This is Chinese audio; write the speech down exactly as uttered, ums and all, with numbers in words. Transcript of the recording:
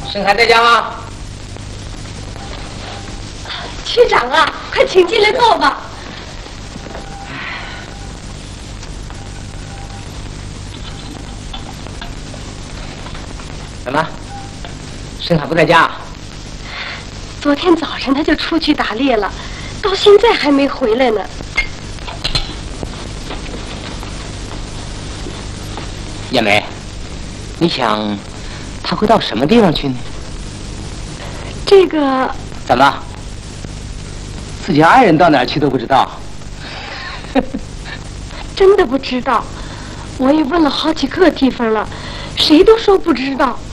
盛海在家吗？ 区长啊，快请进来坐吧。 怎么？盛海不在家？ 昨天早上他就出去打猎了，到现在还没回来呢。 燕梅，你想他会到什么地方去呢？ 这个怎么？自己爱人到哪儿去都不知道？ 真的不知道，我也问了好几个地方了，谁都说不知道。